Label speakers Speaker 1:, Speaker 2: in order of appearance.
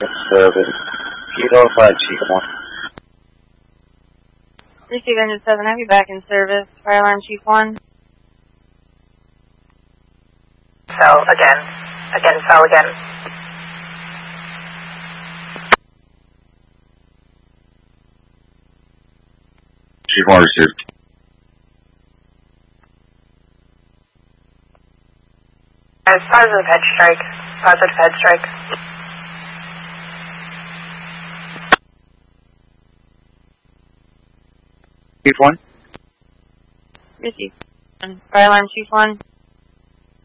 Speaker 1: Service. Kilo 5, Chief 1.
Speaker 2: Receive engine 7, have you back in service. Fire alarm Chief 1.
Speaker 3: Fell again. Fell again.
Speaker 1: Chief 1 received.
Speaker 3: Positive head strike. Positive head strike.
Speaker 1: Chief 1.
Speaker 2: Receive. Fire alarm Chief 1.